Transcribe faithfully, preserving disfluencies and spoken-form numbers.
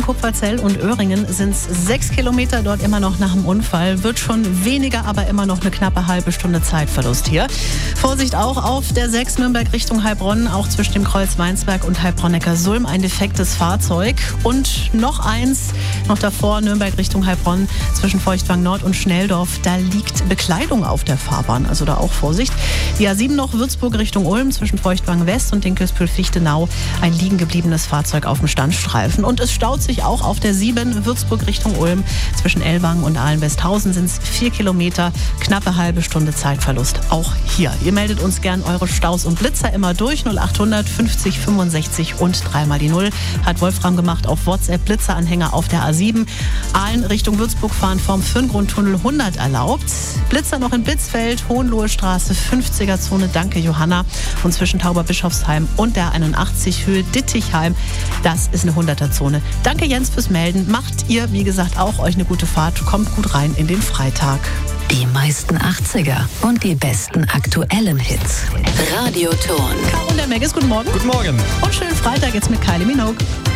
zwischen Kupferzell und Öhringen sind es sechs Kilometer, dort immer noch nach dem Unfall. Wird schon weniger, aber immer noch eine knappe halbe Stunde Zeitverlust hier. Vorsicht auch auf der sechs Nürnberg Richtung Heilbronn, auch zwischen dem Kreuz Weinsberg und Heilbronn-Neckarsulm ein defektes Fahrzeug. Und noch eins, noch davor Nürnberg Richtung Heilbronn zwischen Feuchtwang Nord und Schnelldorf. Da liegt Bekleidung auf der Fahrbahn, also da auch Vorsicht. Die A sieben noch Würzburg Richtung Ulm zwischen Feuchtwang West und Dinkelsbühl-Fichtenau ein liegen gebliebenes Fahrzeug auf dem Standstreifen. Und es staut sich auch auf der sieben Würzburg Richtung Ulm zwischen Ellwangen und Ahlen-Westhausen sind es vier Kilometer, knappe halbe Stunde Zeitverlust. Auch hier. Ihr meldet uns gern eure Staus und Blitzer immer durch null achthundert fünfzig fünfundsechzig und dreimal die Null. Hat Wolfram gemacht auf WhatsApp. Blitzeranhänger auf der A sieben. Ahlen Richtung Würzburg fahren vom Firngrundtunnel hundert erlaubt. Blitzer noch in Bitzfeld, Hohenlohe Straße, fünfziger Zone. Danke Johanna. Und zwischen Tauberbischofsheim und der einundachtzig Höhe Dittichheim, das ist eine hunderter Zone. Danke Jens fürs Melden. Macht ihr, wie gesagt, auch euch eine gute Fahrt. Kommt gut rein in den Freitag. Die meisten achtziger und die besten aktuellen Hits. Radioton. Caro und der Megas, guten Morgen. Guten Morgen. Und schönen Freitag jetzt mit Kylie Minogue.